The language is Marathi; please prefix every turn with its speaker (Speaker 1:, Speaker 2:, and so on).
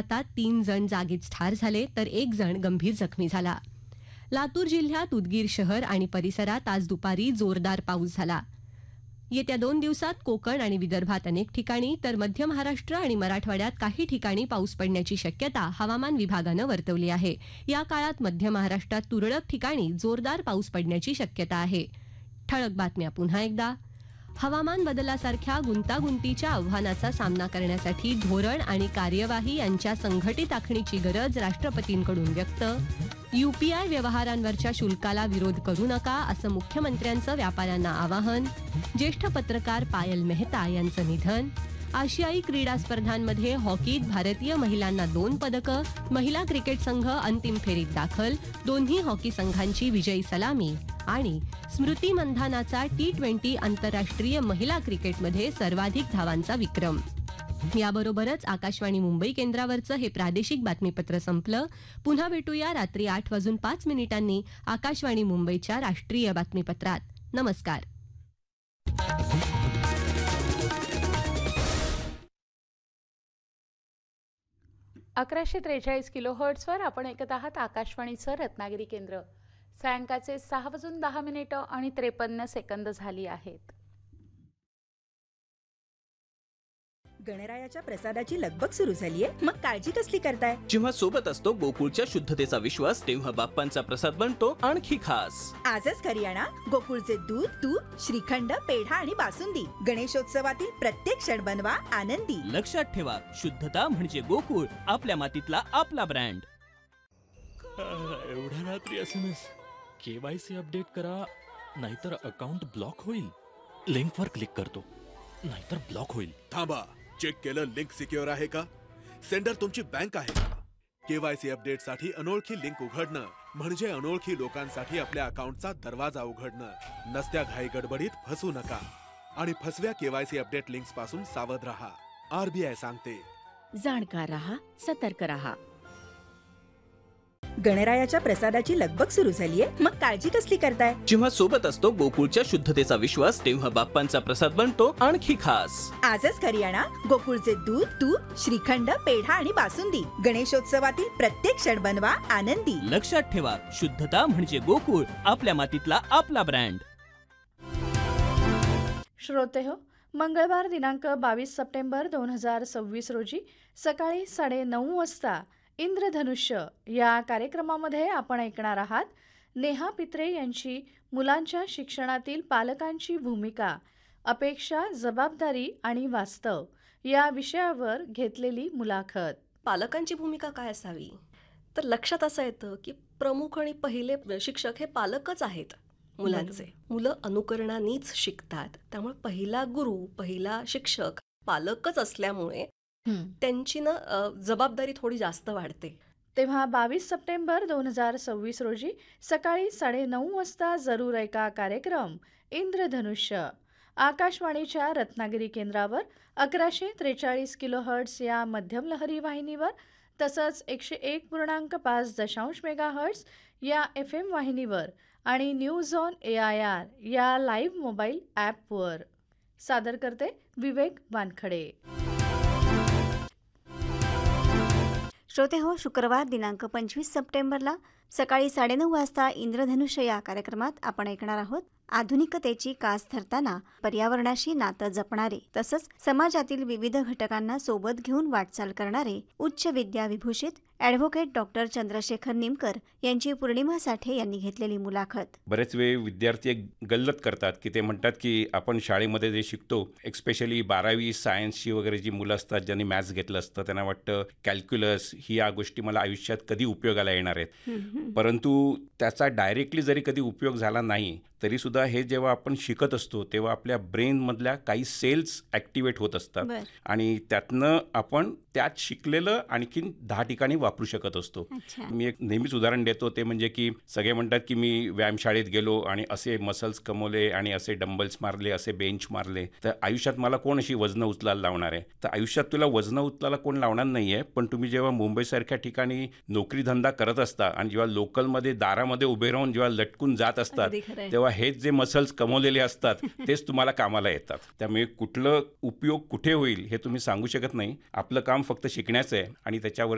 Speaker 1: अपघातात 3 जण जागीच ठार झाले तर 1 जण गंभीर जखमी झाला. लातूर जिल्ह्यात उदगीर शहर आणि परिसरात आज दुपारी जोरदार पाऊस झाला. येत्या 2 दिवसात कोकण आणि विदर्भात अनेक ठिकाणी तर मध्य महाराष्ट्र आणि मराठवाड्यात काही ठिकाणी पाऊस पडण्याची शक्यता हवामान विभागानं वर्तवली आहे. या काळात मध्य महाराष्ट्रात तुरळक ठिकाणी जोरदार पाऊस पडण्याची शक्यता आहे. ठळक बातम्या पुन्हा एकदा. हवामान बदलासारख्या गुंतागुंतीच्या आव्हानाचा सामना करण्यासाठी धोरण आणि कार्यवाही यांच्या संघटित आखणीची गरज राष्ट्रपतींकडून व्यक्त. यूपीआय व्यवहारांवरच्या शुल्काला विरोध करू नका असं मुख्यमंत्र्यांचं व्यापाऱ्यांना आवाहन. ज्येष्ठ पत्रकार पायल मेहता यांचं निधन. आशियाई क्रीडा स्पर्धांमध्ये हॉकीत भारतीय महिलांना 2 पदकं. महिला क्रिकेट संघ अंतिम फेरीत दाखल. दोन्ही हॉकी संघांची विजयी सलामी. आणि स्मृती मंधानाचा T20 आंतरराष्ट्रीय महिला क्रिकेटमध्ये सर्वाधिक धावांचा विक्रम. याबरोबरच आकाशवाणी मुंबई केंद्रावरचं हे प्रादेशिक बातमीपत्र संपलं. पुन्हा भेटूया रात्री 8:05 आकाशवाणी मुंबईच्या राष्ट्रीय बातमीपत्रात. नमस्कार.
Speaker 2: 1143 किलोहर्ट्झवर आपण ऐकत आहात आकाशवाणीचं रत्नागिरी केंद्र. सायंकाळचे 6:10 आणि 53 झाली आहेत.
Speaker 3: गणरायाच्या प्रसादाची लगबग सुरू झालीये, मग काळजी कसली करताय?
Speaker 4: जेव्हा सोबत असतो गोकुळच्या शुद्धतेचा विश्वास, तेव्हा बाप्पांचा प्रसाद बनतो आणखी खास.
Speaker 3: आजच घरी आणा गोकुळचे दूध, तूप, श्रीखंड, पेढा आणि बासुंदी. गणेशोत्सवातील प्रत्येक क्षण बनवा आनंदी.
Speaker 4: लक्षात ठेवा, शुद्धता म्हणजे गोकुळ, आपल्या मातीतला आपला ब्रँड.
Speaker 5: एवढ्या रात्री SMS. KYC अपडेट करा, नाहीतर अकाउंट ब्लॉक होईल. लिंकवर क्लिक करतो, नाहीतर ब्लॉक होईल.
Speaker 6: थांबा, चेक केलं लिंक सिक्युअर आहे का? सेंडर तुमची बँक आहे का? KYC अपडेट साठी अनोळखी लिंक उघडणं म्हणजे अनोळखी लोकांसाठी आपल्या अकाउंटचा दरवाजा उघडणं. नसत्या घाई गडबडीत फसू नका आणि फसव्या KYC अपडेट लिंक्स पासून सावध रहा. RBI सांगते,
Speaker 7: जाणकार रहा, सतर्क रहा.
Speaker 3: गणरायाच्या प्रसादाची लगबग सुरू झालीये, मग काळजी कसली करताय?
Speaker 4: जेव्हा सोबत असतो गोकुळच्या शुद्धतेचा विश्वास, तेव्हा बाप्पांचा प्रसाद बनतो आणखी खास.
Speaker 3: आजच घरी आणा गोकुळचे दूध, तूप, श्रीखंड, पेढा आणि बासुंदी. गणेशोत्सवातील प्रत्येक क्षण बनवा आनंदी.
Speaker 4: लक्षात ठेवा, शुद्धता म्हणजे गोकुळ, आपल्या मातीतला आपला ब्रँड.
Speaker 2: श्रोतेहो, मंगळवार दिनांक 22 सप्टेंबर 2026 रोजी सकाळी 9:30 वाजता इंद्रधनुष्य या कार्यक्रमामध्ये आपण ऐकणार आहात नेहा पित्रे यांची मुलांच्या शिक्षणातील पालकांची भूमिका, अपेक्षा, जबाबदारी आणि वास्तव या विषयावर घेतलेली मुलाखत.
Speaker 8: पालकांची भूमिका काय असावी? तर लक्षात असं येतं की प्रमुख आणि पहिले शिक्षक हे पालकच आहेत मुलांचे. मुलं अनुकरणानेच शिकतात, त्यामुळे पहिला गुरु, पहिला शिक्षक पालकच असल्यामुळे त्यांची जबाबदारी थोडी जास्त वाढते.
Speaker 2: तेव्हा 22 सप्टेंबर 2026 रोजी सकाळी 9:30 वाजता जरूर ऐका कार्यक्रम इंद्रधनुष्य. आकाशवाणीच्या रत्नागिरी केंद्रावर 1143 किलोहर्ट्झ या मध्यम लहरी वाहिनीवर, तसंच 101.5 मेगाहर्ट्झ या FM वाहिनीवर आणि न्यूज ऑन AIR या लाईव्ह मोबाईल ॲपवर. सादर करते विवेक वानखडे.
Speaker 9: श्रोते हो, शुक्रवार दिनांक 25 सप्टेंबरला सकाळी 9:30 वाजता इंद्रधनुष्य या कार्यक्रमात आपण ऐकणार आहोत आधुनिकतेची कास धरताना पर्यावरणाशी नातं जपणारे तसंच समाजातील विविध घटकांना सोबत घेऊन वाटचाल करणारे उच्च विद्या विभूषित ॲडव्होकेट डॉक्टर चंद्रशेखर निमकर यांची पौर्णिमा साठे यांनी घेतलेली मुलाखत.
Speaker 10: बरेच वेळ विद्यार्थी एक गल्लत करतात की ते म्हणतात की आपण शाळेमध्ये जे शिकतो, एक्स्पेशली 12वी सायन्सची वगैरे जी मुलं असतात ज्यांनी मॅथ्स घेतलं असतं, त्यांना वाटतं कॅल्क्युलस ही या गोष्टी मला आयुष्यात कधी उपयोगाला येणार आहेत. परंतु त्याचा डायरेक्टली जरी कधी उपयोग झाला नाही तरीसुद्धा हे जेव्हा आपण शिकत असतो तेव्हा आपल्या ब्रेनमधल्या काही सेल्स ॲक्टिवेट होत असतात आणि त्यातनं आपण त्यात शिकलेलं आणखीन 10 ठिकाणी वापरू शकत असतो. मी एक नेहमीच उदाहरण देतो, ते म्हणजे की सगळे म्हणतात की मी व्यायामशाळेत गेलो आणि असे मसल्स कमवले आणि असे डंबल्स मारले, असे बेंच मारले, तर आयुष्यात मला कोण अशी वजनं उचलायला लावणार आहे? तर आयुष्यात तुला वजनं उचलायला कोण लावणार नाही आहे. पण तुम्ही जेव्हा मुंबईसारख्या ठिकाणी नोकरी धंदा करत असता आणि जेव्हा लोकलमध्ये दारामध्ये उभे राहून जेव्हा लटकून जात असतात तेव्हा हेच जे मसल्स कमवलेले असतात तेच तुम्हाला कामाला येतात. त्यामुळे कुठलं उपयोग कुठे होईल हे तुम्ही सांगू शकत नाही. आपलं काम फक्त शिकण्याचं आहे आणि त्याच्यावर